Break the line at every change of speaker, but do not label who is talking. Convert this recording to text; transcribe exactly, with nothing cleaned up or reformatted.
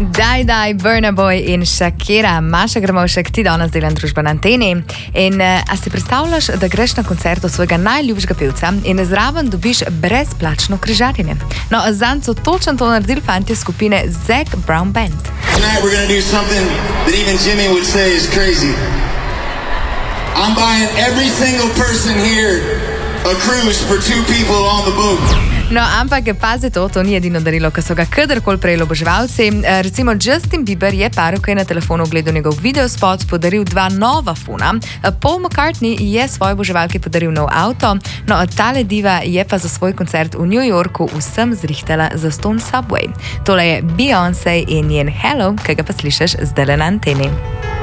Daj, daj, Burna Boy in Shakira, Maša Grmovšek, ti danes delam družba na anteni. In uh, a si predstavljaš, da greš na koncert od svojega najljubšega pevca in zraven dobiš brezplačno križarjenje? No, zanj so točno to naredili fantje skupine Zac Brown Band.
Tonight we're gonna do something that even Jimmy would say is crazy. I'm buying every single person here a cruise for two people on the boat.
No, ampak pazi to, to ni edino darilo, ki so ga kadarkoli prejeli oboževalci. Recimo Justin Bieber je paru, ki je na telefonu gledal njegov videospot, podaril dva nova funa. Paul McCartney je svoji oboževalki podaril nov avto. No, tale diva je pa za svoj koncert v New Yorku vsem zrihtala za ston Subway. Tole je Beyoncé in njen Hello, ki ga pa slišiš zdaj na anteni.